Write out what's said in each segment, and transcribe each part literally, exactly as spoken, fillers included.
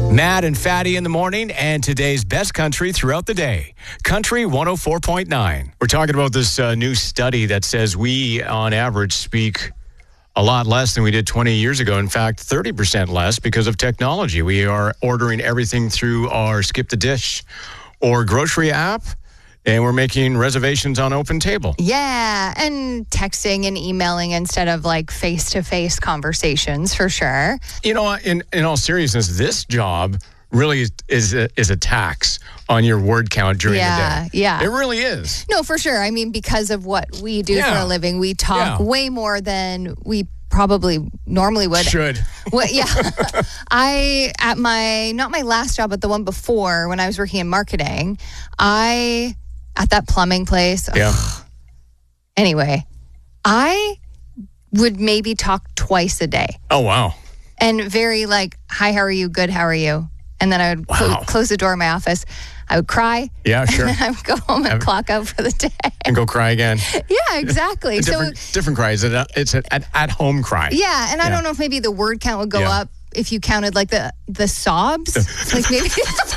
Matt and Fatty in the morning, and today's best country throughout the day. Country one oh four point nine. We're talking about this uh, new study that says we, on average, speak a lot less than we did twenty years ago. In fact, thirty percent less because of technology. We are ordering everything through our Skip the Dish or grocery app, and we're making reservations on Open Table. Yeah, and texting and emailing instead of like face-to-face conversations, for sure. You know, in, in all seriousness, this job really is is a, is a tax on your word count during yeah, the day. Yeah, It really is. No, for sure. I mean, because of what we do Yeah. for a living, we talk Yeah. way more than we probably normally would. Should. Well, yeah. I, at my, not my last job, but the one before, when I was working in marketing, I, at that plumbing place. Yeah. Ugh, anyway, I would maybe talk twice a day. Oh, wow. And very like, hi, how are you? Good, how are you? And then I would clo- Wow. close the door of my office. I would cry. Yeah, sure. And then I would go home and Have- clock out for the day. And go cry again. Yeah, exactly. A So, different, different cry. It's, a, it's an at-home cry. yeah, and I Yeah. don't know if maybe the word count would go Yeah. up if you counted like the the sobs. Like maybe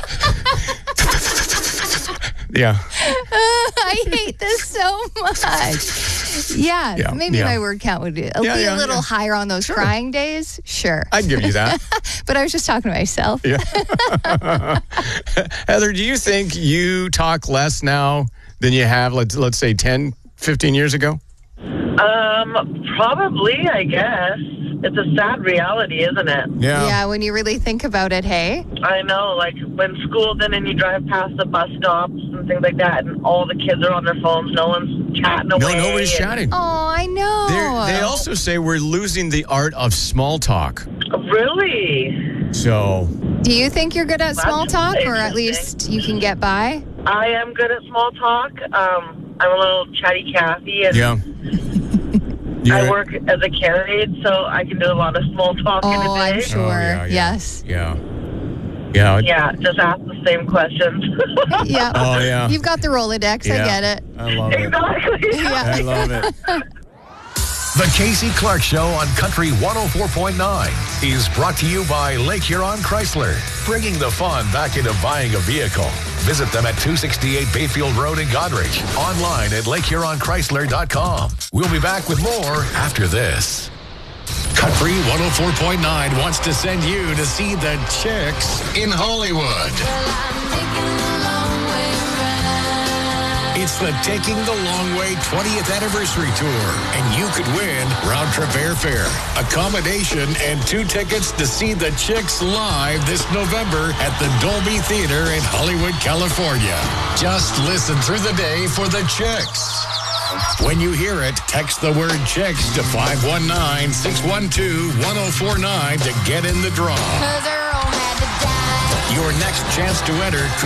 Yeah. I hate this so much. Yeah, Yeah, maybe yeah. my word count would be, it'll Yeah, be yeah, a little yeah. higher on those crying days. Sure. I'd give you that. But I was just talking to myself. Yeah. Heather, do you think you talk less now than you have, let's, let's say, ten, fifteen years ago? Um, probably, I guess. It's a sad reality, isn't it? Yeah, when you really think about it, hey? I know, like when school's in and you drive past the bus stops and things like that, and all the kids are on their phones, no one's chatting No, away. nobody's and- chatting. Oh, I know. They're, they also say we're losing the art of small talk. Really? So, Do you think you're good at That's small talk, or at interesting. least you can get by? I am good at small talk. Um, I'm a little chatty Cathy, and yeah. I You're- work as a carrier, so I can do a lot of small talk in Oh, a day. I'm sure. Oh, yeah, yeah. Yes. Yeah. Yeah. Yeah, just ask the same questions. Yeah. Oh, yeah. You've got the Rolodex. Yeah. I get it. I love it. Exactly. Yeah. I love it. The Casey Clark Show on Country one oh four point nine is brought to you by Lake Huron Chrysler, bringing the fun back into buying a vehicle. Visit them at two sixty-eight Bayfield Road in Godrich. Online at lake huron chrysler dot com. We'll be back with more after this. Country one oh four point nine wants to send you to see the Chicks in Hollywood. It's the Taking the Long Way twentieth Anniversary Tour, and you could win round-trip airfare, accommodation, and two tickets to see the Chicks live this November at the Dolby Theater in Hollywood, California. Just listen through the day for the Chicks. When you hear it, text the word Chicks to five one nine, six one two, one oh four nine to get in the draw. Your next chance to enter